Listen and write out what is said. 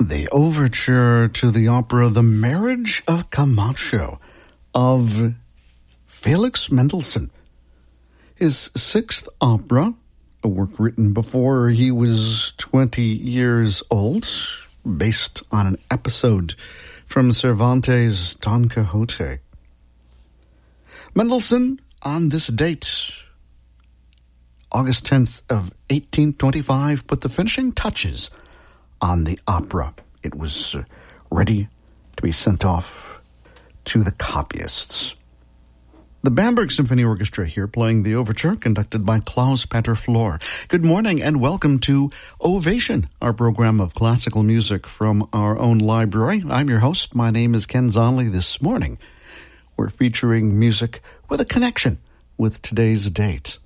The overture to the opera The Marriage of Camacho of Felix Mendelssohn. His sixth opera, a work written before he was 20 years old, based on an episode from Cervantes' Don Quixote. Mendelssohn, on this date, August 10th of 1825, put the finishing touches on the opera. It was ready to be sent off to the copyists. The Bamberg Symphony Orchestra here playing the overture conducted by Klaus-Peter Flohr. Good morning and welcome to Ovation, our program of classical music from our own library. I'm your host. My name is Ken Zonley. This morning, we're featuring music with a connection with today's date.